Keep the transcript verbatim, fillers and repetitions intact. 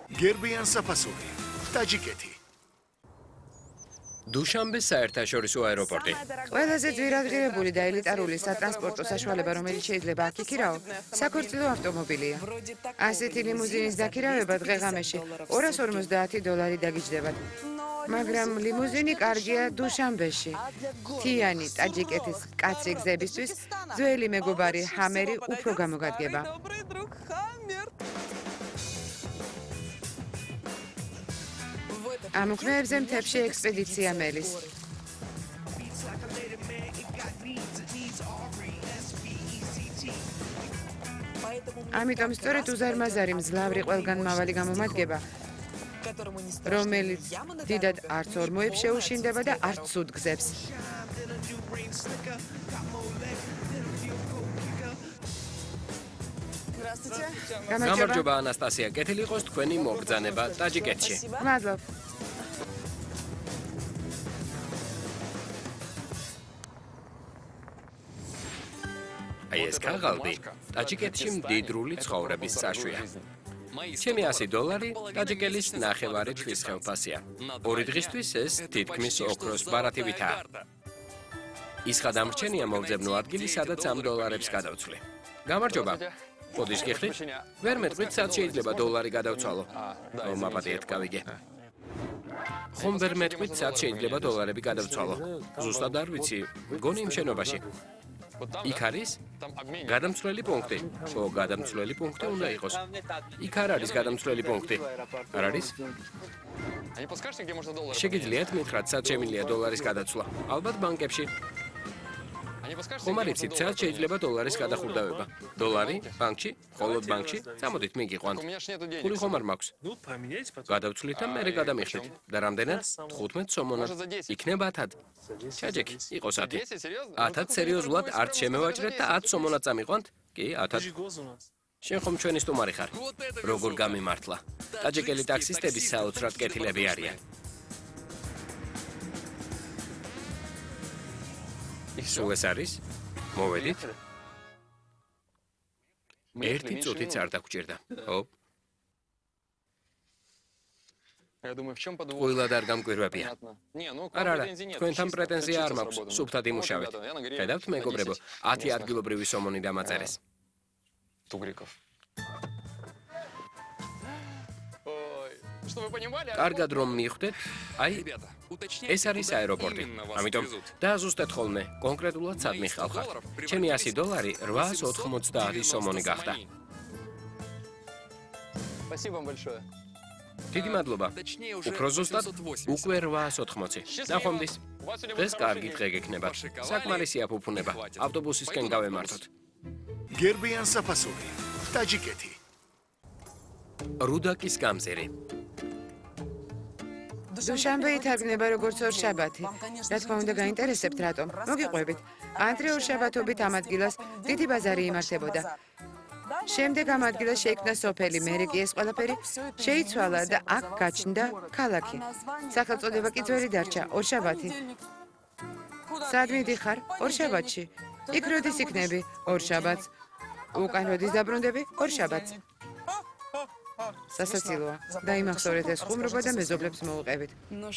გერბიან საფასური, ტაჯიკეთი. დუშანბეს საერთაშორისო აეროპორტი. ყველაზე ძვირადღირებული და ელიტარული სატრანსპორტო საშუალება, რომელიც შეიძლება აქ იქირავო, საქორწილო ავტომობილია. ასეთი ლიმუზინის დაქირავება დღე-ღამეში ორას ორმოცდაათი დოლარი დაგიჯდებათ. მაგრამ ლიმუზინი კარგია დუშანბეში. თიანი ტაჯიკეთის კაცი გზებისთვის ძველი მეგობარი ჰამერი უფრო გამოგადგება. ამ უქმეებზე მთებში ექსპედიცია მელის. ამიტომ სწორედ უზარმაზარი მძლავრი ყველგან მავალი გამომადგება, რომელიც დიდად არც ორმოებს შეუშინდება და არც ცუდ გზებს. გამარჯობა ანასტასია, კეთილი იყოს თქვენი მოგზანება ტაჯიკეთში. მადლობ. აი ეს ქაღალდი ტაჯიკეთში მდიდრული ცხოვრების საშვია. ჩემი ასი დოლარი ტაჯიკელის ნახევარი თვის ხელფასია. ორი დღისთვის ეს თითქმის ოქროს ბარათივითაა. ის გადამრჩენია მომძებნო ადგილი, სადაც ამ დოლარებს გადავცვლი. გამარჯობა. მოდის გიხდით? ვერ მეტყვით, სად შეიძლება დოლარი გადავცვალო? მომაპატიეთ, გავიგე. ხომ ვერ მეტყვით, სად შეიძლება დოლარები გადავცვალო? ზუსტად არ ვიცი, მგონი იმ შენობაში. იქ არის გადამცვლელი პუნქტი. ო, გადამცვლელი პუნქტი უნდა იყოს. იქ არ არის გადამცვლელი პუნქტი. არ არის? შეგიძლიათ მითხრათ, სად შემიძლია დოლარის გადაცვლა? ალბათ ბანკებში. ხომ არ იცით, სად შეიძლება დოლარის გადახურდავება? დოლარი ბანკში? მხოლოდ ბანკში? წამოდით მიგიყვანთ. ფული ხომ არ მაქვს? გადავცვლით და მერე გადამიხდით. და რამდენად? თხუთმეტ სომონად. იქნება ათად. ჩაჯექი, იყოს ათი. ათად სერიოზულად არც შემევაჭრეთ და ათ სომონად წამიყვანთ? კი, ათად. შენ ხომ ჩვენი სტუმარი ხარ? როგორ გამიმართლა? ტაჯიკელი ტაქსისტები საოცრად კეთილები არიან. სულ ეს არის? მოვედით? ერთი წუთიც არ დაგჭირდა. ო? ყვილად არ გამკვირვებია. არა, არა, თქვენთან პრეტენზია არ მაქვს, სუფთად იმუშავეთ. ხედავთ, მეგობრებო, ათი ადგილობრივი სომონი დამაწერეს. კარგად რომ მიხვდეთ, აი, ეს არის აეროპორტი. ამიტომ დააზუსტეთ ხოლმე, კონკრეტულად სად მიხალხართ. ჩემი ასი დოლარი რვაას ოთხმოცდაათი სომონი გახდა. დიდი მადლობა. უფრო ზუსტად, უკვე რვაას ოთხმოცი. ნახვამდის. დღეს კარგი დღე გექნება. საკმარისია ფუფუნება. ავტობუსისკენ გავემართოთ. გერბიან საფასური, ტაჯიკეთი. რუდაკის გამზირი. დუშანბე ითარგმნება როგორც ორშაბათი. რა თქმა უნდა, გაინტერესებთ რატომ? მოგიყვებით. ადრე ორშაბათობით ამ ადგილას დიდი ბაზარი იმართებოდა. შემდეგ ამ ადგილას შეიქმნა სოფელი, მერე კი ეს ყველაფერი შეიცვალა და აქ გაჩნდა ქალაქი. სახელწოდება კი ძველი დარჩა, ორშაბათი. სად მიდიხარ? ორშაბათში. იქ როდის იქნები? ორშაბათს. უკან როდის დაბრუნდები? ორშაბათს. სასაცილოა. დაიმახსოვრეთ ეს ხუმრობა და მეზობლებს მოუყევით.